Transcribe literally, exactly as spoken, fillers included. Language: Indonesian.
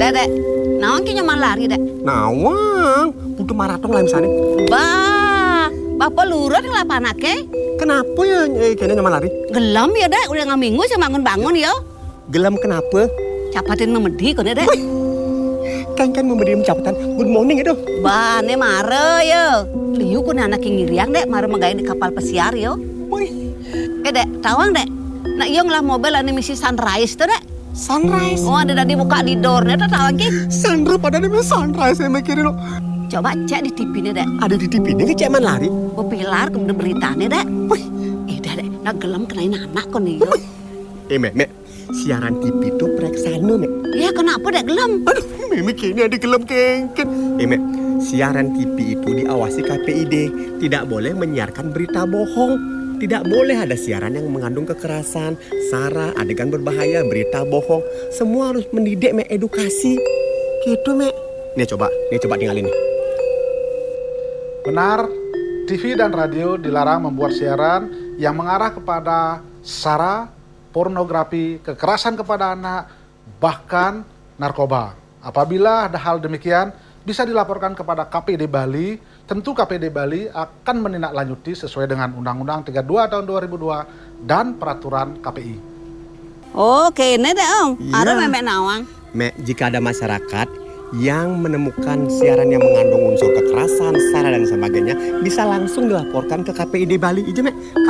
Dek, dek. Nawang ki nyaman lari, dek. Nawang, butuh maraton lah misalnya. Bah, bapak lurut ngelapanake. Kenapa ya eh, kayaknya nyaman lari? Gelam ya, dek. Udah ngaminggu sih bangun-bangun ya. Gelam kenapa? Capatin memedi kok, dek. Kan kan memberi ucapatan good morning itu. Bah, ne mare ya. Liu kun anak yang ngiriang, dek. Mare megain di kapal pesiar ya. Wih, Eh, dek, tawang, dek. Nak iyo ngelah mobil ane misi Sunrise tuh, dek. sunrise. Oh, ada tadi buka di door-nya tuh tawang ki. Sandra pada namanya sunrise saya mikirin lo. Coba cek di T V-nya, dek. Ada di T V ini ceman lari. Oh, pilar kemudian beritanya, dek. Wih, Eh, dek, dek. Nak gelam kenain anak kok nih, yo. eh mek mek siaran T V itu preksana mek. Ya, kenapa, dek, gelam? Aduh, Mimi kini ada gelam kengken. Eh mek, siaran T V itu diawasi K P I D. Tidak boleh menyiarkan berita bohong. Tidak boleh ada siaran yang mengandung kekerasan, sara, adegan berbahaya, berita bohong. Semua harus mendidik, mek, edukasi. Gitu, mek. Nih coba, nih coba tinggalin nih. Benar, T V dan radio dilarang membuat siaran yang mengarah kepada sara, pornografi, kekerasan kepada anak, bahkan narkoba. Apabila ada hal demikian, bisa dilaporkan kepada K P I D Bali. Tentu K P I D Bali akan menindaklanjuti sesuai dengan Undang-Undang tiga puluh dua tahun dua ribu dua dan peraturan K P I. Oke, ini deh, Om. Iya. Ada memek nawang. Mek, jika ada masyarakat yang menemukan siaran yang mengandung unsur kekerasan, sara dan sebagainya, bisa langsung dilaporkan ke K P I D Bali. Ije, mek.